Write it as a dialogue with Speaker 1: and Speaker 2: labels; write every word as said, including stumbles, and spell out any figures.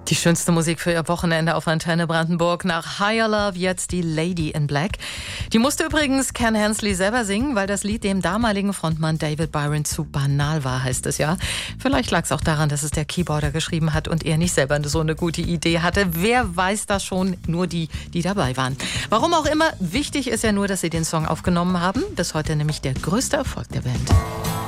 Speaker 1: Die schönste Musik für Ihr Wochenende auf Antenne Brandenburg. Nach Higher Love jetzt die Lady in Black. Die musste übrigens Ken Hensley selber singen, weil das Lied dem damaligen Frontmann David Byron zu banal war, heißt es ja. Vielleicht lag es auch daran, dass es der Keyboarder geschrieben hat und er nicht selber so eine gute Idee hatte. Wer weiß das schon? Nur die, die dabei waren. Warum auch immer, wichtig ist ja nur, dass sie den Song aufgenommen haben. Bis heute nämlich der größte Erfolg der Band.